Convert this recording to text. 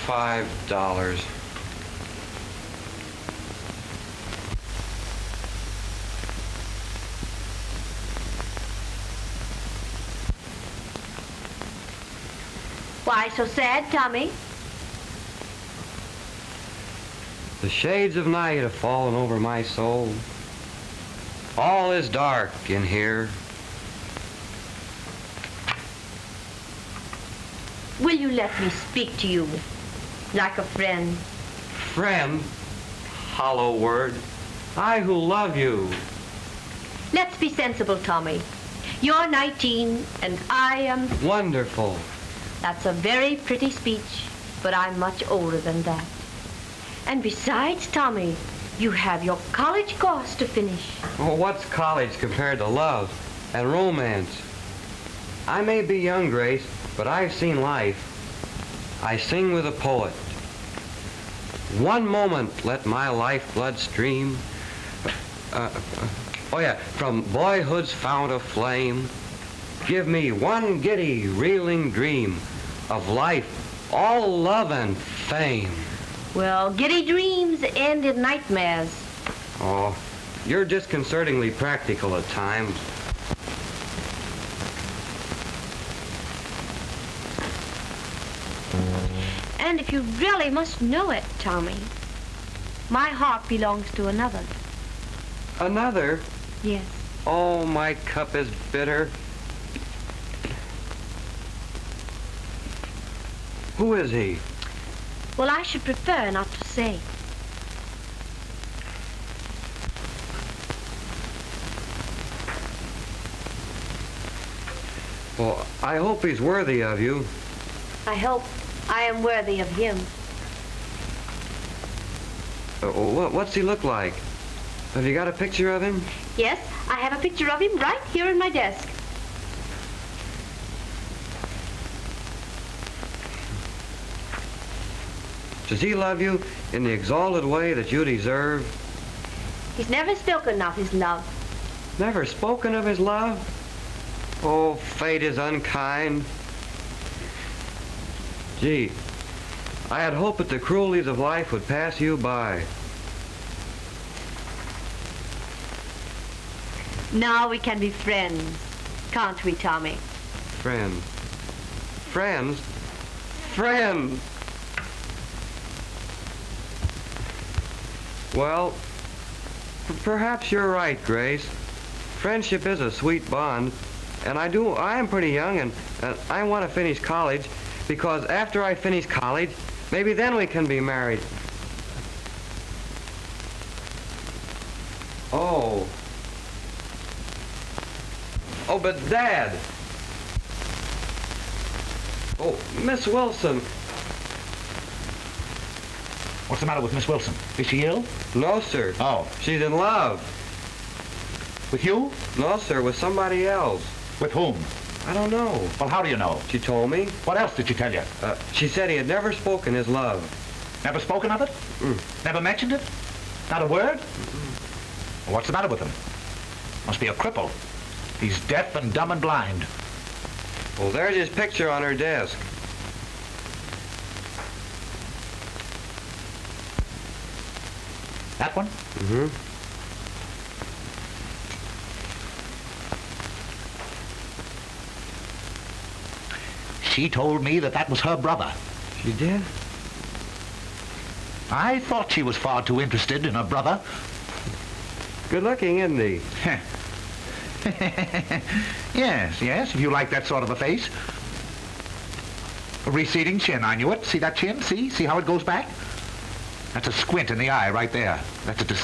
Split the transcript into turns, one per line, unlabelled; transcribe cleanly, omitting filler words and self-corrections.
$5.
Why so sad, Tommy?
The shades of night have fallen over my soul. All is dark in here.
Will you let me speak to you like a friend?
Friend, hollow word, I who love you.
Let's be sensible, Tommy. You're 19 and I am...
Wonderful.
That's a very pretty speech, but I'm much older than that. And besides, Tommy, you have your college course to finish.
Oh, what's college compared to love and romance? I may be young, Grace, but I've seen life. I sing with a poet. One moment let my lifeblood stream. From boyhood's fount of flame. Give me one giddy, reeling dream of life, all love and fame.
Well, giddy dreams end in nightmares.
Oh, you're disconcertingly practical at times.
And if you really must know it, Tommy, my heart belongs to another.
Another?
Yes.
Oh, my cup is bitter. Who is he?
Well, I should prefer not to say.
Well, I hope he's worthy of you.
I hope I am worthy of him.
What's he look like? Have you got a picture of him?
Yes, I have a picture of him right here in my desk.
Does he love you in the exalted way that you deserve?
He's never spoken of his love.
Never spoken of his love? Oh, fate is unkind. Gee, I had hoped that the cruelties of life would pass you by.
Now we can be friends, can't we, Tommy?
Friends. Friends? Friends! Well, perhaps you're right, Grace. Friendship is a sweet bond, and I am pretty young, and I want to finish college, because after I finish college, maybe then we can be married. Oh. Oh, but Dad! Oh, Miss Wilson.
What's the matter with Miss Wilson? Is she ill?
No, sir.
Oh.
She's in love.
With you?
No, sir, with somebody else.
With whom?
I don't know.
Well, how do you know?
She told me.
What else did she tell you?
She said he had never spoken his love.
Never spoken of it? Never mentioned it? Not a word? Well, what's the matter with him? Must be a cripple. He's deaf and dumb and blind.
Well, there's his picture on her desk.
That one?
Mm-hmm.
She told me that was her brother.
She did?
I thought she was far too interested in her brother.
Good looking, isn't he?
Yes, if you like that sort of a face. A receding chin, I knew it. See that chin? See how it goes back? That's a squint in the eye right there. That's a